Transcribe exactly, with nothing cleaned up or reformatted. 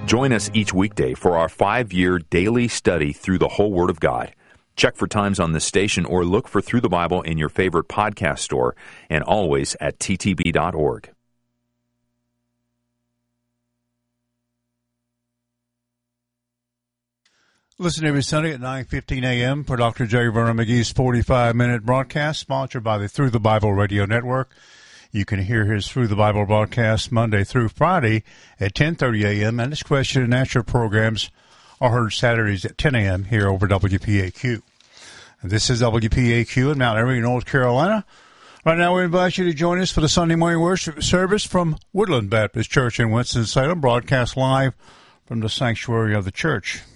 Join us each weekday for our five-year daily study through the whole Word of God. Check for times on this station or look for Through the Bible in your favorite podcast store and always at T T B dot org. Listen every Sunday at nine fifteen a.m. for Doctor J. Vernon McGee's forty-five minute broadcast, sponsored by the Through the Bible Radio Network. You can hear his Through the Bible broadcast Monday through Friday at ten thirty a.m. and his question and answer programs are heard Saturdays at ten a.m. here over W P A Q. And this is W P A Q in Mount Airy, North Carolina. Right now we invite you to join us for the Sunday morning worship service from Woodland Baptist Church in Winston-Salem, broadcast live from the sanctuary of the church.